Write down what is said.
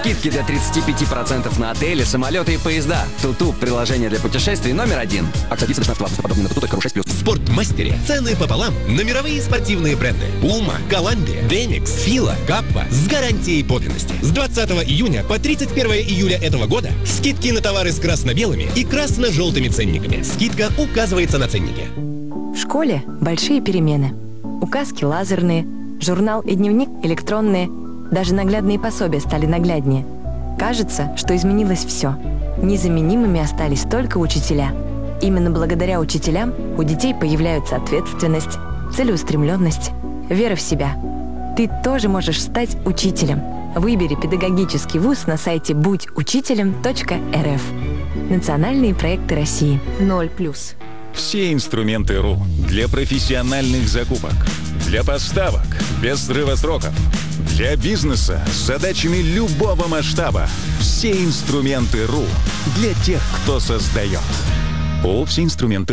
Скидки до 35% на отели, самолеты и поезда. Туту – приложение для путешествий номер 1. Акция длится до 16 августа. Подробнее на tutu.ru6+. В Спортмастере цены пополам на мировые спортивные бренды. Puma, Columbia, Demix, Fila, Kappa с гарантией подлинности. С 20 июня по 31 июля этого года скидки на товары с красно-белыми и красно-желтыми ценниками. Скидка указывается на ценнике. В школе большие перемены. Указки лазерные, журнал и дневник электронные. Даже наглядные пособия стали нагляднее. Кажется, что изменилось все. Незаменимыми остались только учителя. Именно благодаря учителям у детей появляются ответственность, целеустремленность, вера в себя. Ты тоже можешь стать учителем. Выбери педагогический вуз на сайте будьучителем.рф. Национальные проекты России. 0+. Все инструменты РУ для профессиональных закупок, для поставок без срыва сроков, для бизнеса с задачами любого масштаба. Все инструменты РУ для тех, кто создает. ООО «Все инструменты